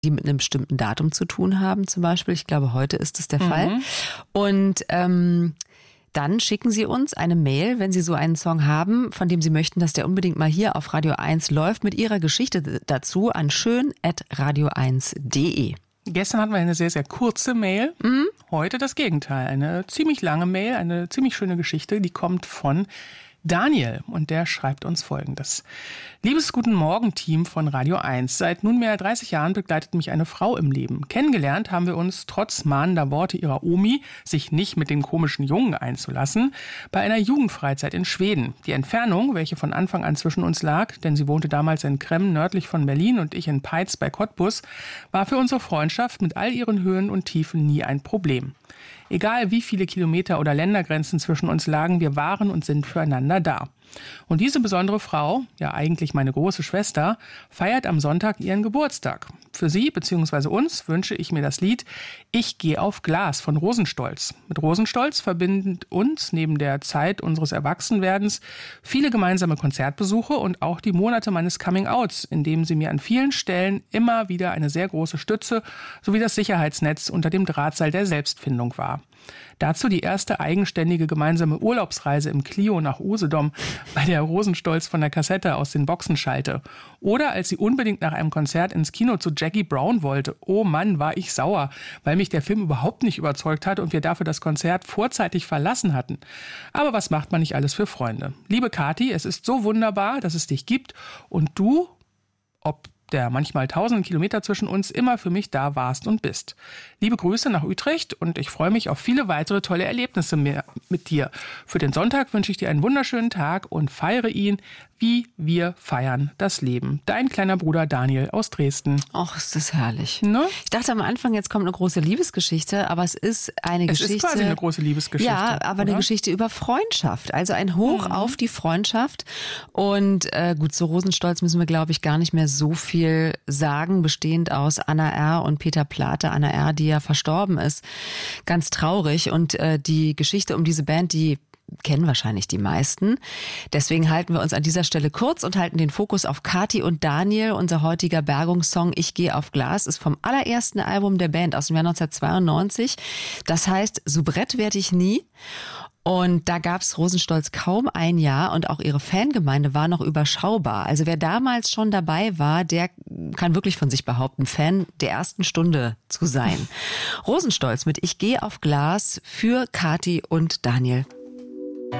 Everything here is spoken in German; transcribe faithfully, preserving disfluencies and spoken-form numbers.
die mit einem bestimmten Datum zu tun haben, zum Beispiel. Ich glaube, heute ist es der mhm. Fall. Und ähm, dann schicken Sie uns eine Mail, wenn Sie so einen Song haben, von dem Sie möchten, dass der unbedingt mal hier auf Radio eins läuft, mit Ihrer Geschichte dazu an schön at radio eins punkt de. Gestern hatten wir eine sehr, sehr kurze Mail. Mhm. Heute das Gegenteil. Eine ziemlich lange Mail, eine ziemlich schöne Geschichte, die kommt von Daniel, und der schreibt uns Folgendes. Liebes Guten Morgen-Team von Radio eins. Seit nunmehr dreißig Jahren begleitet mich eine Frau im Leben. Kennengelernt haben wir uns trotz mahnender Worte ihrer Omi, sich nicht mit dem komischen Jungen einzulassen, bei einer Jugendfreizeit in Schweden. Die Entfernung, welche von Anfang an zwischen uns lag, denn sie wohnte damals in Kremm nördlich von Berlin und ich in Peitz bei Cottbus, war für unsere Freundschaft mit all ihren Höhen und Tiefen nie ein Problem. Egal wie viele Kilometer oder Ländergrenzen zwischen uns lagen, wir waren und sind füreinander da. Und diese besondere Frau, ja eigentlich meine große Schwester, feiert am Sonntag ihren Geburtstag. Für sie bzw. uns wünsche ich mir das Lied Ich gehe auf Glas von Rosenstolz. Mit Rosenstolz verbindet uns neben der Zeit unseres Erwachsenwerdens viele gemeinsame Konzertbesuche und auch die Monate meines Coming-Outs, in dem sie mir an vielen Stellen immer wieder eine sehr große Stütze sowie das Sicherheitsnetz unter dem Drahtseil der Selbstfindung war. Dazu die erste eigenständige gemeinsame Urlaubsreise im Clio nach Usedom, bei der Rosenstolz von der Kassette aus den Boxen schallte. Oder als sie unbedingt nach einem Konzert ins Kino zu Jackie Brown wollte. Oh Mann, war ich sauer, weil mich der Film überhaupt nicht überzeugt hat und wir dafür das Konzert vorzeitig verlassen hatten. Aber was macht man nicht alles für Freunde? Liebe Kathi, es ist so wunderbar, dass es dich gibt und du, ob der manchmal tausend Kilometer zwischen uns, immer für mich da warst und bist. Liebe Grüße nach Utrecht und ich freue mich auf viele weitere tolle Erlebnisse mehr mit dir. Für den Sonntag wünsche ich dir einen wunderschönen Tag und feiere ihn, wie wir feiern das Leben. Dein kleiner Bruder Daniel aus Dresden. Ach, ist das herrlich. Ne? Ich dachte am Anfang, jetzt kommt eine große Liebesgeschichte, aber es ist eine es Geschichte. Es ist quasi eine große Liebesgeschichte. Ja, aber oder? Eine Geschichte über Freundschaft. Also ein Hoch mhm. auf die Freundschaft. Und äh, gut, zu Rosenstolz müssen wir, glaube ich, gar nicht mehr so viel sagen, bestehend aus Anna R. und Peter Plate. Anna R., die ja verstorben ist. Ganz traurig. Und äh, die Geschichte um diese Band, die kennen wahrscheinlich die meisten. Deswegen halten wir uns an dieser Stelle kurz und halten den Fokus auf Kathi und Daniel. Unser heutiger Bergungssong Ich gehe auf Glas ist vom allerersten Album der Band aus dem Jahr neunzehnhundertzweiundneunzig. Das heißt, Soubrette werd ich nie. Und da gab's Rosenstolz kaum ein Jahr und auch ihre Fangemeinde war noch überschaubar. Also wer damals schon dabei war, der kann wirklich von sich behaupten, Fan der ersten Stunde zu sein. Rosenstolz mit Ich gehe auf Glas für Kathi und Daniel.